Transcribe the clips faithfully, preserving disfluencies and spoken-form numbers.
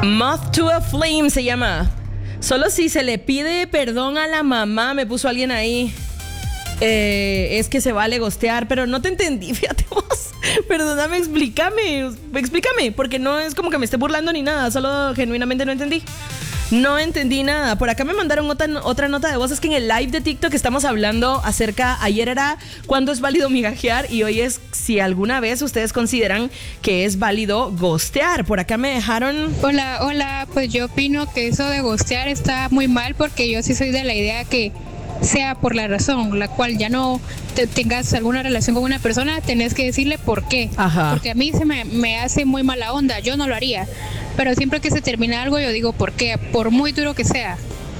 Moth to a Flame se llama. Solo si se le pide perdón a la mamá, me puso alguien ahí. Eh, es que se vale gostear, pero no te entendí, fíjate vos. Perdóname, explícame, explícame, porque no es como que me esté burlando ni nada, solo genuinamente no entendí. No entendí nada. Por acá me mandaron otra, otra nota de voz. Es que en el live de TikTok estamos hablando acerca, ayer era cuándo es válido migajear y hoy es si alguna vez ustedes consideran que es válido gostear. Por acá me dejaron... Hola, hola, pues yo opino que eso de gostear está muy mal porque yo sí soy de la idea que sea por la razón, la cual ya no te tengas alguna relación con una persona, tenés que decirle por qué. Ajá. Porque a mí se me, me hace muy mala onda, yo no lo haría. Pero siempre que se termina algo, yo digo por qué, por muy duro que sea.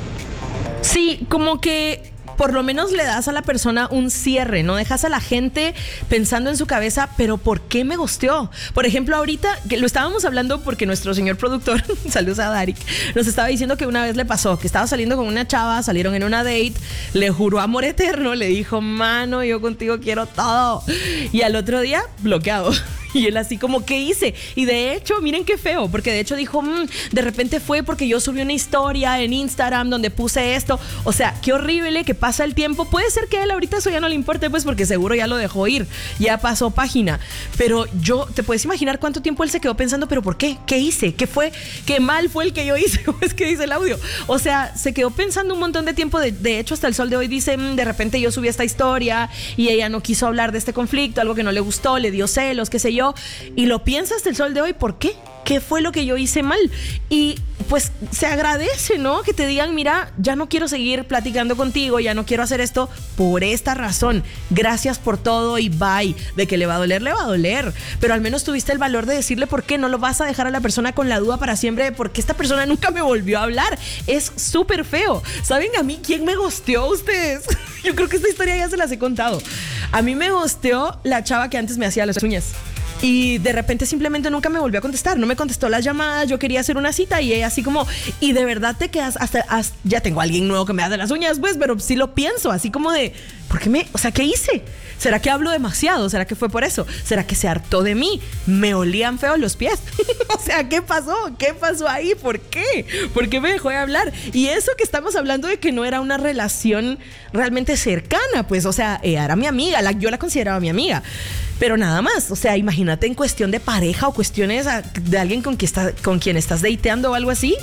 Sí, como que por lo menos le das a la persona un cierre, no dejas a la gente pensando en su cabeza, pero ¿por qué me gosteó? Por ejemplo, ahorita, que lo estábamos hablando porque nuestro señor productor, saludos a Darik, nos estaba diciendo que una vez le pasó, que estaba saliendo con una chava, salieron en una date, le juró amor eterno, le dijo, mano, yo contigo quiero todo. Y al otro día, bloqueado. Y él así como, ¿qué hice? Y de hecho, miren qué feo, porque de hecho dijo, mmm, de repente fue porque yo subí una historia en Instagram donde puse esto. O sea, qué horrible que pasa el tiempo. Puede ser que a él ahorita eso ya no le importe, pues porque seguro ya lo dejó ir, ya pasó página. Pero yo, ¿te puedes imaginar cuánto tiempo él se quedó pensando, pero por qué? ¿Qué hice? ¿Qué fue? ¿Qué mal fue el que yo hice? ¿Cómo es que dice el audio? O sea, se quedó pensando un montón de tiempo. De, de hecho, hasta el sol de hoy dice, mmm, de repente yo subí esta historia y ella no quiso hablar de este conflicto, algo que no le gustó, le dio celos, qué sé yo. Y lo piensas hasta el sol de hoy, ¿por qué? ¿Qué fue lo que yo hice mal? Y pues se agradece, ¿no? Que te digan, mira, ya no quiero seguir platicando contigo, ya no quiero hacer esto por esta razón. Gracias por todo y bye. De que le va a doler, le va a doler. Pero al menos tuviste el valor de decirle por qué. No lo vas a dejar a la persona con la duda para siempre de por qué esta persona nunca me volvió a hablar. Es súper feo. ¿Saben a mí quién me gosteó ustedes? Yo creo que esta historia ya se las he contado. A mí me gosteó la chava que antes me hacía las uñas. Y de repente simplemente nunca me volvió a contestar. No me contestó las llamadas, yo quería hacer una cita y ella así como, y de verdad te quedas hasta, hasta ya tengo a alguien nuevo que me hace las uñas, pues, pero sí lo pienso, así como de, ¿por qué me, o sea, qué hice? ¿Será que hablo demasiado? ¿Será que fue por eso? ¿Será que se hartó de mí? Me olían feos los pies. O sea, ¿qué pasó? ¿Qué pasó ahí? ¿Por qué? ¿Por qué me dejó de hablar? Y eso que estamos hablando de que no era una relación realmente cercana, pues, o sea, ella era mi amiga, la, yo la consideraba mi amiga. Pero nada más, o sea, imagínate en cuestión de pareja o cuestiones de alguien con quien, está, con quien estás dateando o algo así.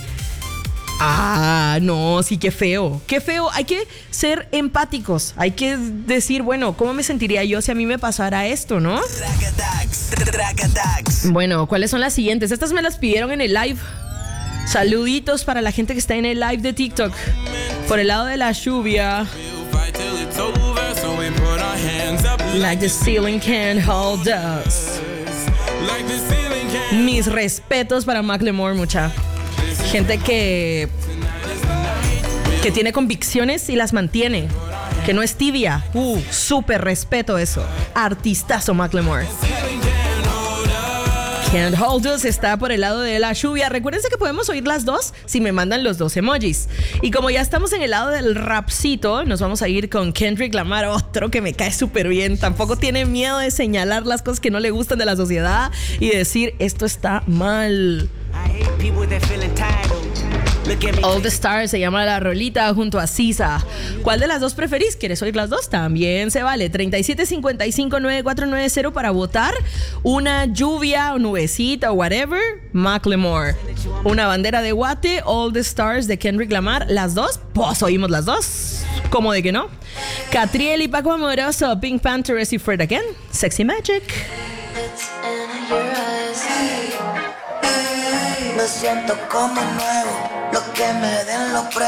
Ah, no, sí, qué feo, qué feo. Hay que ser empáticos, hay que decir, bueno, ¿cómo me sentiría yo si a mí me pasara esto, no? Bueno, ¿cuáles son las siguientes? Estas me las pidieron en el live. Saluditos para la gente que está en el live de TikTok. Por el lado de la lluvia. Like the ceiling can't hold us. Mis respetos para Macklemore, mucha gente que que tiene convicciones y las mantiene, que no es tibia. Uh, súper respeto eso. Artistazo Macklemore. Can't Hold Us está por el lado de la lluvia. Recuérdense que podemos oír las dos si me mandan los dos emojis. Y como ya estamos en el lado del rapcito, nos vamos a ir con Kendrick Lamar, otro que me cae súper bien. Tampoco tiene miedo de señalar las cosas que no le gustan de la sociedad y decir, esto está mal. All the Stars se llama la rolita junto a Sisa. ¿Cuál de las dos preferís? ¿Quieres oír las dos? También se vale. treinta y siete cincuenta y cinco nueve cuatro nueve cero para votar. Una lluvia o nubecita o whatever, Macklemore. Una bandera de guate, All the Stars de Kendrick Lamar. Las dos, pues oímos las dos. ¿Cómo de que no? Catriel y Paco Amoroso, Pink Panther y Fred Again, Sexy Magic. Me siento como nuevo, lo que me den los